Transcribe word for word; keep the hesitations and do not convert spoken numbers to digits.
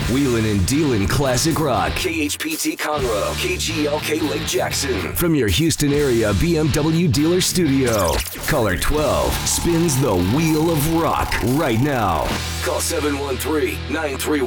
Wheeling and dealing classic rock. K H P T Conroe, K G L K Lake Jackson. From your Houston area B M W dealer studio. Caller twelve spins the wheel of rock right now. Call seven one three, nine three one